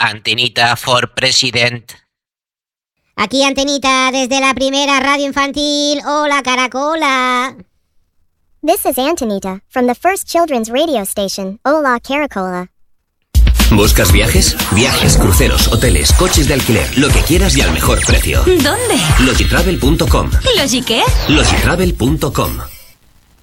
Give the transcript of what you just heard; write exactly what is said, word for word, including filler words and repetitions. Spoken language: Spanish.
Antenita for President. Aquí Antenita desde la primera radio infantil. Hola, Caracola. This is Antonita from the first children's radio station, Hola Caracola. ¿Buscas viajes? Viajes, cruceros, hoteles, coches de alquiler, lo que quieras y al mejor precio. ¿Dónde? Logitravel punto com. ¿Logi qué? Logitravel punto com.